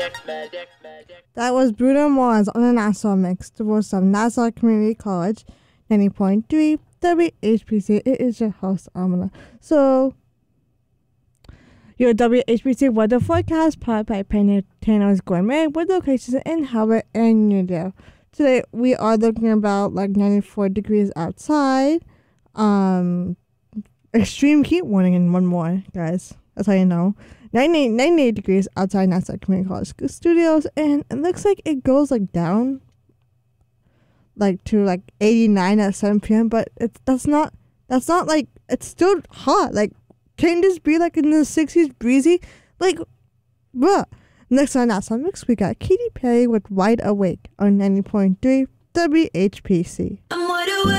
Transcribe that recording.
That was Bruno Mars on a Nassau mix. The voice of Nassau Community College, 90.3 WHPC. It is your host, Amina. So, your WHPC weather forecast powered by Pantano's Gourmet with locations in Howard and Newdale. Today, we are looking about like 94 degrees outside. Extreme heat warning in one more, guys. That's how you know. 98 degrees outside Nassau Community College Studios, and it looks like it goes like down like to like 89 at 7 p.m. But that's not like, it's still hot. Like, can't this be like in the 60s breezy? Like, bruh. Next on Nassau Mix, we got Katy Perry with Wide Awake on 90.3 WHPC.